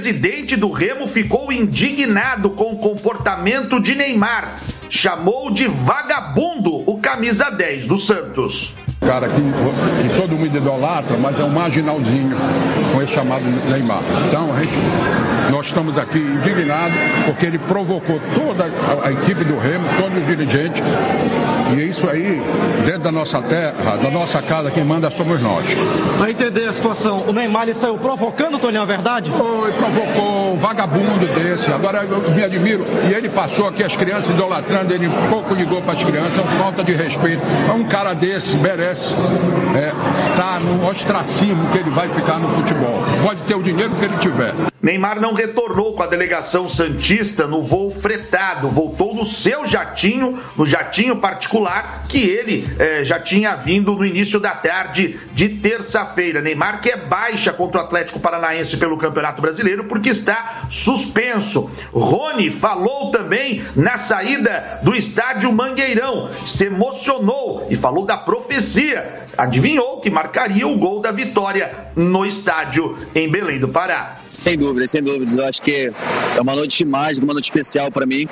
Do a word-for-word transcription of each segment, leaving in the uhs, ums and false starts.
presidente do Remo ficou indignado com o comportamento de Neymar. Chamou de vagabundo o camisa dez do Santos. Cara que, que todo mundo idolatra, mas é um marginalzinho com esse chamado Neymar. Então, a gente, nós estamos aqui indignados porque ele provocou toda a, a equipe do Remo, todos os dirigentes. E é isso aí, dentro da nossa terra, da nossa casa, quem manda somos nós. Para entender a situação, o Neymar ele saiu provocando, Toninho, a verdade? Foi, provocou um vagabundo desse. Agora eu me admiro. E ele passou aqui as crianças idolatrando, ele pouco ligou para as crianças, é falta de respeito. É um cara desse, merece. É, tá no ostracismo que ele vai ficar no futebol. Pode ter o dinheiro que ele tiver. Neymar não retornou com a delegação santista no voo fretado, voltou no seu jatinho, no jatinho particular que ele eh, já tinha vindo no início da tarde de terça-feira. Neymar que é baixa contra o Atlético Paranaense pelo Campeonato Brasileiro porque está suspenso. Rony falou também na saída do estádio Mangueirão, se emocionou e falou da profecia. Adivinhou que marcaria o gol da vitória no estádio em Belém do Pará. Sem dúvidas, sem dúvidas. Eu acho que é uma noite mágica, uma noite especial para mim.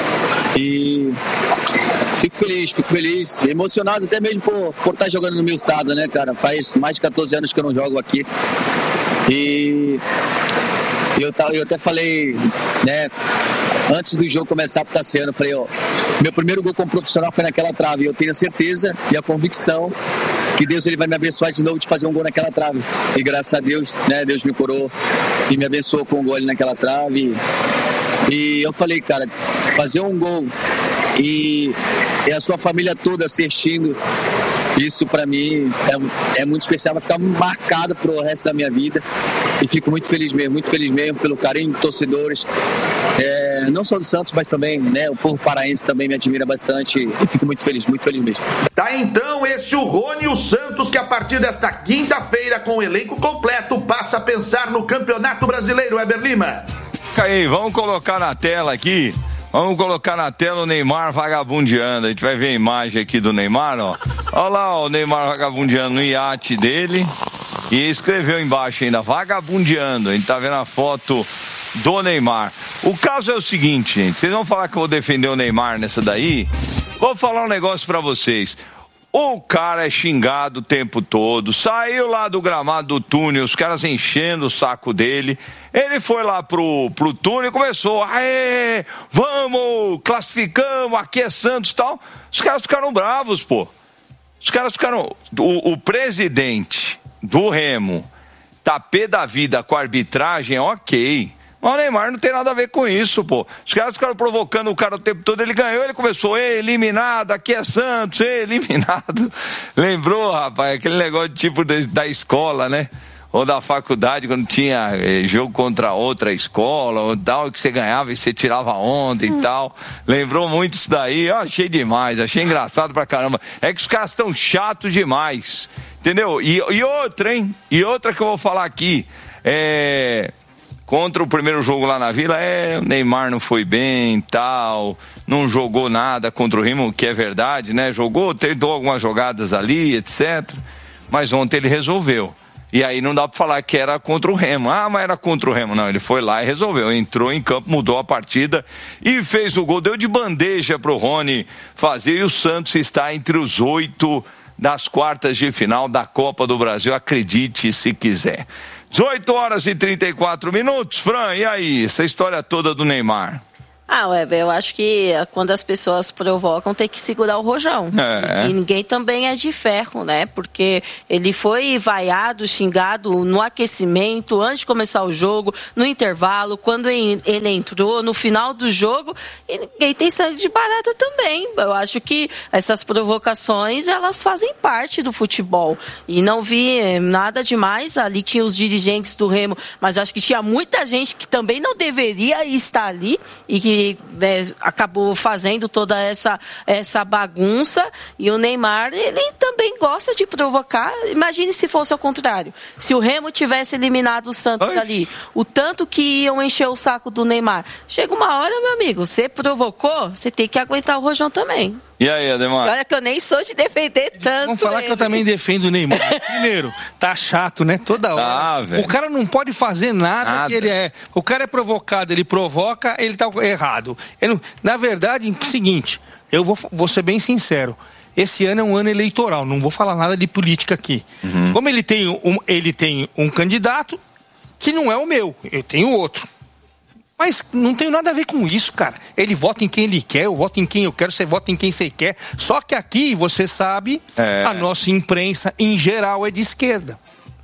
E fico feliz, fico feliz. Emocionado até mesmo por, por estar jogando no meu estado, né, cara? Faz mais de catorze anos que eu não jogo aqui. E eu, eu até falei, né, antes do jogo começar pro Tassiano, eu falei, ó, meu primeiro gol como profissional foi naquela trave. E eu tenho a certeza e a convicção que Deus ele vai me abençoar de novo de fazer um gol naquela trave. E graças a Deus, né, Deus me curou e me abençoou com um gol ali naquela trave. E eu falei, cara, fazer um gol e, e a sua família toda assistindo, isso pra mim é, é muito especial, vai ficar marcado pro resto da minha vida. E fico muito feliz mesmo, muito feliz mesmo pelo carinho dos torcedores, é, não só do Santos, mas também, né, o povo paraense também me admira bastante e fico muito feliz, muito feliz mesmo. Tá então esse o Rony e o Santos que a partir desta quinta-feira com o elenco completo passa a pensar no Campeonato Brasileiro, Weber Lima. Aí, vamos colocar na tela aqui, vamos colocar na tela o Neymar vagabundeando, a gente vai ver a imagem aqui do Neymar, ó. Olha lá, ó, o Neymar vagabundeando no iate dele. E escreveu embaixo ainda, vagabundeando. A gente tá vendo a foto do Neymar. O caso é o seguinte, gente. Vocês vão falar que eu vou defender o Neymar nessa daí? Vou falar um negócio pra vocês. O cara é xingado o tempo todo. Saiu lá do gramado do túnel, os caras enchendo o saco dele. Ele foi lá pro, pro túnel e começou. Aê, vamos, classificamos, aqui é Santos e tal. Os caras ficaram bravos, pô. Os caras ficaram... O, o presidente do Remo tá pé da vida com a arbitragem, ok. Mas o Neymar não tem nada a ver com isso, pô. Os caras ficaram provocando o cara o tempo todo, ele ganhou, ele começou, ei, eliminado, aqui é Santos, ei, eliminado. Lembrou, rapaz, aquele negócio tipo de, da escola, né? Ou da faculdade, quando tinha eh, jogo contra outra escola, ou tal, que você ganhava e você tirava onda e hum. tal. Lembrou muito isso daí, eu achei demais, achei engraçado pra caramba. É que os caras estão chatos demais, entendeu? E, e outra, hein? E outra que eu vou falar aqui, é... Contra o primeiro jogo lá na Vila, é, o Neymar não foi bem e tal, não jogou nada contra o Remo, que é verdade, né? Jogou, tentou algumas jogadas ali, etcétera. Mas ontem ele resolveu. E aí não dá pra falar que era contra o Remo. Ah, mas era contra o Remo. Não, ele foi lá e resolveu. Entrou em campo, mudou a partida e fez o gol. Deu de bandeja pro Rony fazer. E o Santos está entre os oito das quartas de final da Copa do Brasil. Acredite se quiser. dezoito horas e trinta e quatro minutos. Fran, e aí? Essa história toda do Neymar? Ah, Weber, eu acho que quando as pessoas provocam tem que segurar o rojão. É. E ninguém também é de ferro, né? Porque ele foi vaiado, xingado no aquecimento, antes de começar o jogo, no intervalo, quando ele entrou, no final do jogo, e ninguém tem sangue de barata também. Eu acho que essas provocações, elas fazem parte do futebol. E não vi nada demais. Ali tinha os dirigentes do Remo, mas eu acho que tinha muita gente que também não deveria estar ali e que ele né, acabou fazendo toda essa, essa bagunça, e o Neymar, ele também gosta de provocar. Imagine se fosse ao contrário, se o Remo tivesse eliminado o Santos Ai. ali, o tanto que iam encher o saco do Neymar. Chega uma hora, meu amigo, você provocou, você tem que aguentar o rojão também. E aí, Ademar? Olha que eu nem sou de defender tanto. Vamos falar ele. que eu também defendo o Neymar. Primeiro, tá chato, né? Toda hora. Ah, o cara não pode fazer nada, nada que ele é. O cara é provocado, ele provoca, ele tá errado. Ele, na verdade, é o seguinte, eu vou, vou ser bem sincero. Esse ano é um ano eleitoral, não vou falar nada de política aqui. Uhum. Como ele tem, um, ele tem um candidato que não é o meu, eu tenho outro. Mas não tem nada a ver com isso, cara. Ele vota em quem ele quer, eu voto em quem eu quero, você vota em quem você quer. Só que aqui, você sabe, é. a nossa imprensa, em geral, é de esquerda.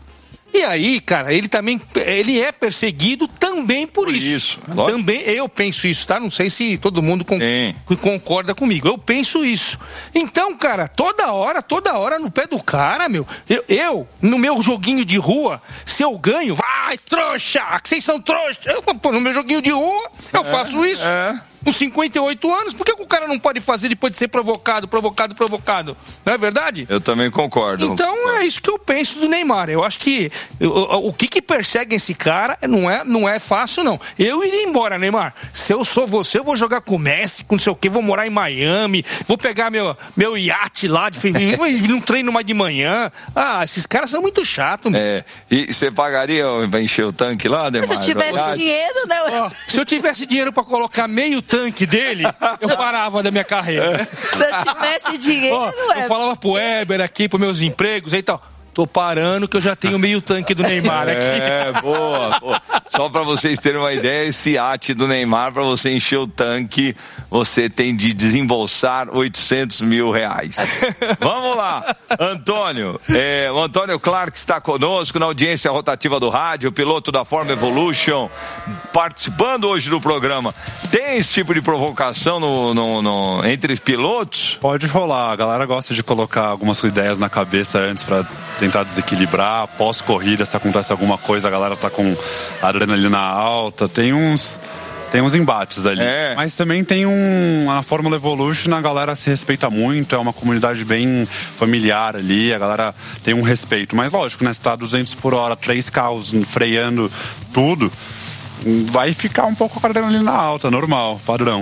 E aí, cara, ele também ele é perseguido também por, por isso. isso. Também eu penso isso, tá? Não sei se todo mundo con- concorda comigo. Eu penso isso. Então, cara, toda hora, toda hora no pé do cara, meu. Eu, eu no meu joguinho de rua, se eu ganho, vai, trouxa! Que vocês são trouxa! Eu, pô, no meu joguinho de rua, eu é, faço isso. É. Com cinquenta e oito anos, por que o cara não pode fazer depois de ser provocado, provocado, provocado? Não é verdade? Eu também concordo. Então é isso que eu penso do Neymar. Eu acho que o, o que que persegue esse cara não é, não é fácil, não. Eu iria embora, Neymar. Se eu sou você, eu vou jogar com o Messi, com não sei o quê, vou morar em Miami, vou pegar meu, meu iate lá, de, não treino mais de manhã. Ah, esses caras são muito chatos. É, e você pagaria pra encher o tanque lá, Neymar? Se eu tivesse dinheiro, não. Oh, se eu tivesse dinheiro pra colocar meio tanque dele, eu parava da minha carreira. Se eu tivesse dinheiro, oh, eu falava pro Weber aqui, pros meus empregos e tal. Tô parando que eu já tenho meio tanque do Neymar aqui. É, boa, boa. Só pra vocês terem uma ideia, esse iate do Neymar, pra você encher o tanque, você tem de desembolsar oitocentos mil reais. Vamos lá, Antônio. É, o Antônio Clark está conosco na audiência rotativa do rádio, piloto da Forma Evolution, participando hoje do programa. Tem esse tipo de provocação no, no, no, entre pilotos? Pode rolar, a galera gosta de colocar algumas ideias na cabeça antes pra tentar desequilibrar. Pós-corrida, se acontece alguma coisa, a galera tá com adrenalina alta, tem uns tem uns embates ali, é. Mas também tem um, a Fórmula Evolution, a galera se respeita muito, é uma comunidade bem familiar ali, a galera tem um respeito, mas lógico, né, se tá duzentos por hora, três carros freando tudo, vai ficar um pouco com a adrenalina alta, normal, padrão.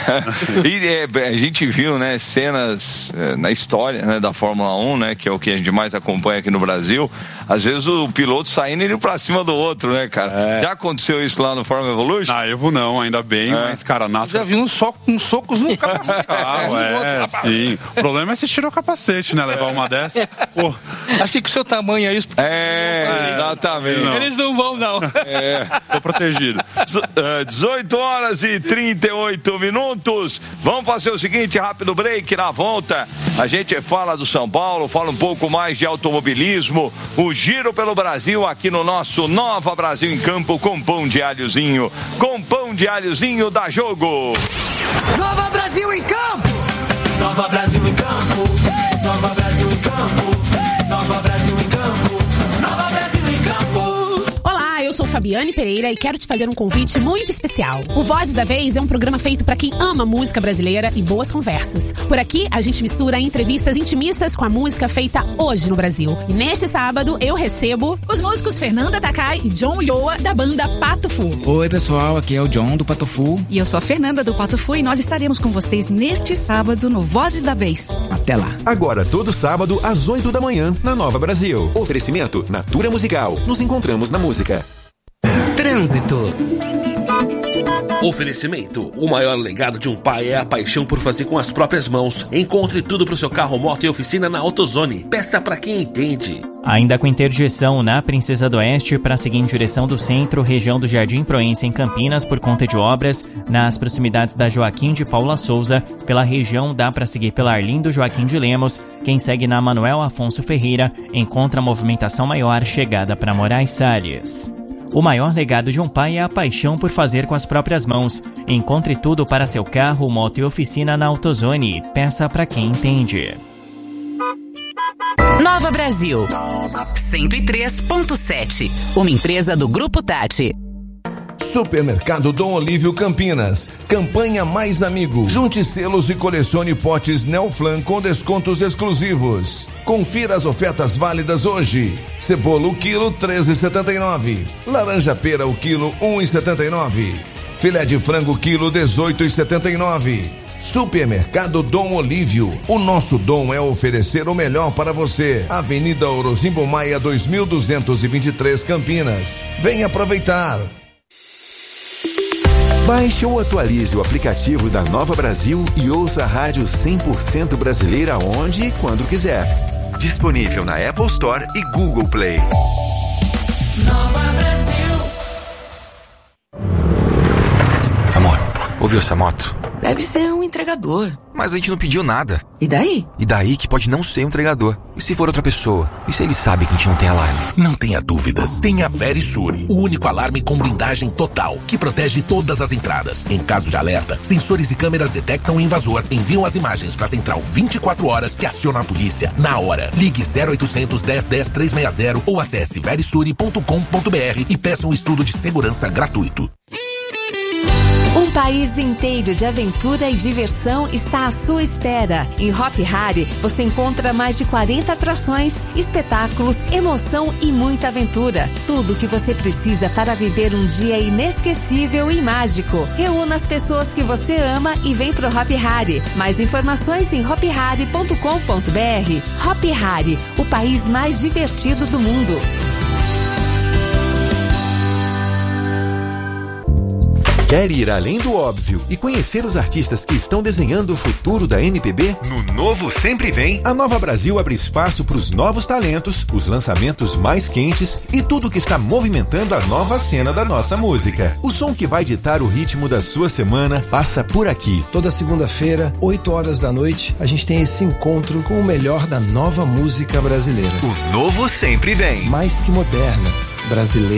E é, a gente viu, né, cenas é, na história, né, da Fórmula um, né, que é o que a gente mais acompanha aqui no Brasil. Às vezes o piloto saindo e indo pra cima do outro, né, cara? É. Já aconteceu isso lá no Fórmula Evolution? Ah, eu vou não, ainda bem, é. mas, cara, nasce. Já vi uns so, um socos no capacete. Ah, é, é sim. O problema é se tirar o capacete, né? Levar uma dessas. Pô. Achei que o seu tamanho é isso. É, é exatamente. Não. Eles não vão, não. É, tô protegido. dezoito horas e trinta e oito minutos. Vamos fazer o seguinte, rápido break. Na volta a gente fala do São Paulo, fala um pouco mais de automobilismo, o giro pelo Brasil aqui no nosso Nova Brasil em Campo com pão de alhozinho, com pão de alhozinho da Jogo. Nova Brasil em Campo, Nova Brasil em Campo, Nova Brasil em Campo, Nova Brasil em Campo, Nova Brasil em Campo. Eu sou Fabiane Pereira e quero te fazer um convite muito especial. O Vozes da Vez é um programa feito para quem ama música brasileira e boas conversas. Por aqui, a gente mistura entrevistas intimistas com a música feita hoje no Brasil. E neste sábado, eu recebo os músicos Fernanda Takai e John Ulloa, da banda Pato Fu. Oi, pessoal, aqui é o John do Pato Fu. E eu sou a Fernanda do Pato Fu e nós estaremos com vocês neste sábado no Vozes da Vez. Até lá. Agora, todo sábado, às oito da manhã, na Nova Brasil. Oferecimento Natura Musical. Nos encontramos na música. Trânsito. Oferecimento. O maior legado de um pai é a paixão por fazer com as próprias mãos. Encontre tudo para o seu carro, moto e oficina na AutoZone. Peça para quem entende. Ainda com interdição na Princesa do Oeste para seguir em direção do centro, região do Jardim Proença em Campinas por conta de obras. Nas proximidades da Joaquim de Paula Souza, pela região dá para seguir pela Arlindo Joaquim de Lemos. Quem segue na Manuel Afonso Ferreira encontra movimentação maior chegada para Moraes Salles. O maior legado de um pai é a paixão por fazer com as próprias mãos. Encontre tudo para seu carro, moto e oficina na AutoZone. Peça para quem entende. Nova Brasil, cento e três ponto sete. Uma empresa do Grupo Tati. Supermercado Dom Olívio Campinas. Campanha Mais Amigo. Junte selos e colecione potes Neoflan com descontos exclusivos. Confira as ofertas válidas hoje. Cebola o quilo treze reais e setenta e nove centavos. Laranja pera o quilo um real e setenta e nove centavos. Filé de frango quilo dezoito reais e setenta e nove centavos. Supermercado Dom Olívio. O nosso dom é oferecer o melhor para você. Avenida Orozimbo Maia dois mil duzentos e vinte e três, Campinas. Venha aproveitar. Baixe ou atualize o aplicativo da Nova Brasil e ouça a rádio cem por cento brasileira onde e quando quiser. Disponível na Apple Store e Google Play. Nova Brasil. Amor, ouviu essa moto? Deve ser um entregador. Mas a gente não pediu nada. E daí? E daí que pode não ser um entregador. E se for outra pessoa? E se ele sabe que a gente não tem alarme? Não tenha dúvidas. Tenha Verisure, o único alarme com blindagem total, que protege todas as entradas. Em caso de alerta, sensores e câmeras detectam o invasor, enviam as imagens para a central vinte e quatro horas que aciona a polícia na hora. Ligue zero oitocentos, dez, dez, trezentos e sessenta ou acesse verisure ponto com ponto br e peça um estudo de segurança gratuito. Um país inteiro de aventura e diversão está à sua espera. Em Hop Hari, você encontra mais de quarenta atrações, espetáculos, emoção e muita aventura. Tudo o que você precisa para viver um dia inesquecível e mágico. Reúna as pessoas que você ama e vem pro Hop Hari. Mais informações em hop hari ponto com ponto br. Hop Hari, o país mais divertido do mundo. Quer ir além do óbvio e conhecer os artistas que estão desenhando o futuro da M P B? No Novo Sempre Vem, a Nova Brasil abre espaço para os novos talentos, os lançamentos mais quentes e tudo que está movimentando a nova cena da nossa música. O som que vai ditar o ritmo da sua semana passa por aqui. Toda segunda-feira, oito horas da noite, a gente tem esse encontro com o melhor da nova música brasileira. O Novo Sempre Vem. Mais que moderna, brasileira.